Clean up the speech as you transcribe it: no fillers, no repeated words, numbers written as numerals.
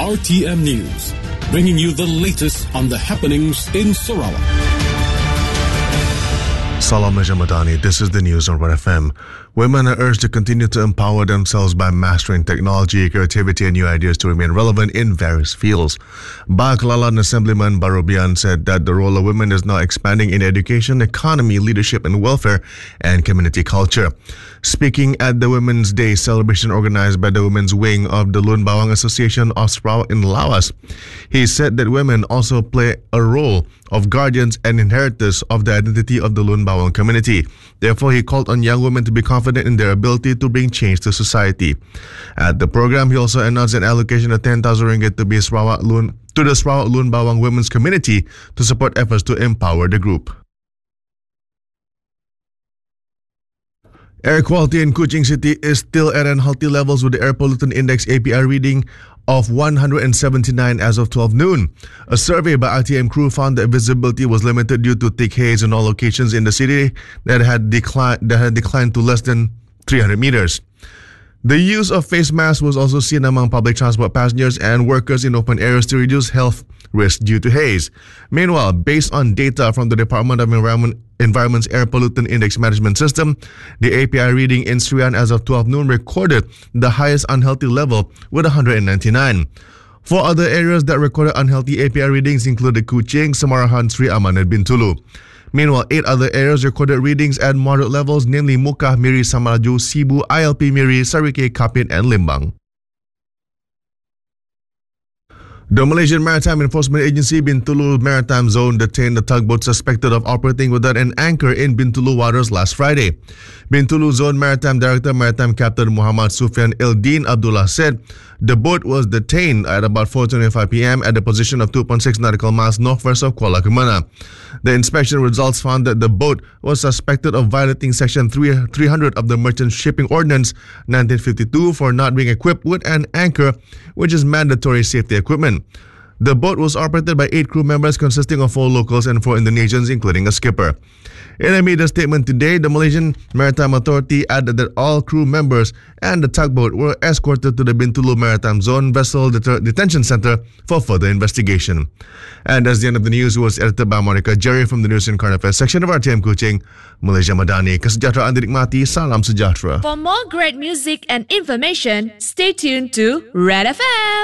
RTM News, bringing you the latest on the happenings in Sarawak. Salam Malaysia Madani, this is the news on Red FM. Women are urged to continue to empower themselves by mastering technology, creativity and new ideas to remain relevant in various fields. Baklalan Assemblyman Barobian said that the role of women is now expanding in education, economy, leadership and welfare and community culture. Speaking at the Women's Day celebration organized by the Women's Wing of the Lun Bawang Association of Sarawak in Lawas, he said that women also play a role of guardians and inheritors of the identity of the Lun Bawang community. Therefore, he called on young women to be confident in their ability to bring change to society. At the program, he also announced an allocation of 10,000 ringgit to the Sarawak Lun Bawang women's community to support efforts to empower the group. Air quality in Kuching City is still at unhealthy levels with the air pollutant index API reading of 179 as of 12 noon. A survey by RTM crew found that visibility was limited due to thick haze in all locations in the city that had declined to less than 300 meters. The use of face masks was also seen among public transport passengers and workers in open areas to reduce health risk due to haze. Meanwhile, based on data from the Department of Environment's Air Pollutant Index Management System, the API reading in Serian as of 12 noon recorded the highest unhealthy level with 199. Four other areas that recorded unhealthy API readings included Kuching, Samarahan, Sri Aman and Bintulu. Meanwhile, 8 other areas recorded readings at moderate levels, namely Mukah, Miri, Samaraju, Sibu, ILP Miri, Sarike, Kapit and Limbang. The Malaysian Maritime Enforcement Agency Bintulu Maritime Zone detained a tugboat suspected of operating without an anchor in Bintulu waters last Friday. Bintulu Zone Maritime Director Maritime Captain Muhammad Sufyan Ildin Abdullah said the boat was detained at about 4:25 p.m. at the position of 2.6 nautical miles northwest of Kuala Kemana. The inspection results found that the boat was suspected of violating Section 300 of the Merchant Shipping Ordinance 1952 for not being equipped with an anchor, which is mandatory safety equipment. The boat was operated by 8 crew members consisting of 4 locals and 4 Indonesians, including a skipper. In a media statement today, the Malaysian Maritime Authority added that all crew members and the tugboat were escorted to the Bintulu Maritime Zone Vessel Detention Center for further investigation. And that's the end of the news. It was edited by Monica Jerry from the News and Current Affairs section of RTM Kuching, Malaysia Madani. Kesejahteraan dinikmati, salam sejahtera. For more great music and information, stay tuned to Red FM.